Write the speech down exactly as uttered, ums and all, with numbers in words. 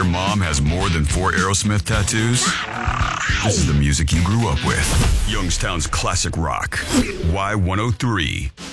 your mom has more than four Aerosmith tattoos? This is the music you grew up with. Youngstown's classic rock. Y one oh three.